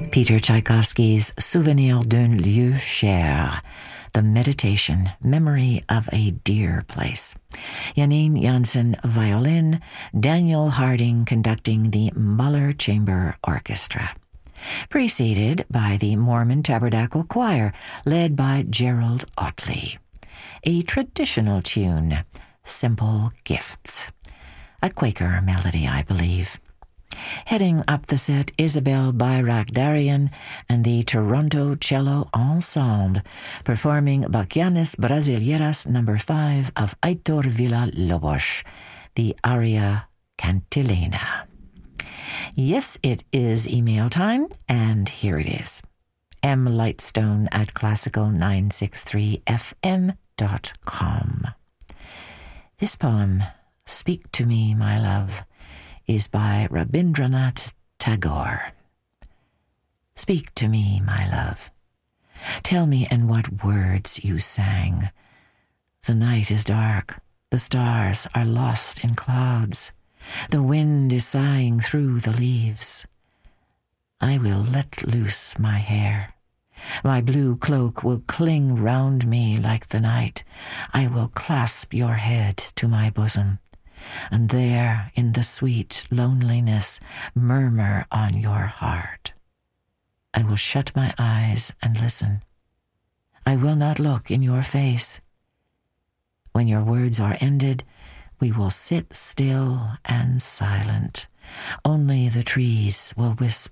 Peter Tchaikovsky's Souvenir d'un lieu cher, the meditation, memory of a dear place. Janine Jansen, violin, Daniel Harding conducting the Muller Chamber Orchestra. Preceded by the Mormon Tabernacle Choir, led by Gerald Otley. A traditional tune, Simple Gifts. A Quaker melody, I believe. Heading up the set, Isabel Bayrakdarian and the Toronto Cello Ensemble, performing Bachianas Brasileiras No. 5 of Aitor Villa-Lobos, the aria Cantilena. Yes, it is email time, and here it is. mlightstone at classical963fm.com. This poem, Speak to Me, My Love, is by Rabindranath Tagore. Speak to me, my love. Tell me in what words you sang. The night is dark, the stars are lost in clouds, the wind is sighing through the leaves. I will let loose my hair. My blue cloak will cling round me like the night. I will clasp your head to my bosom, and there in the sweet loneliness murmur on your heart. I will shut my eyes and listen. I will not look in your face. When your words are ended, we will sit still and silent. Only the trees will whisper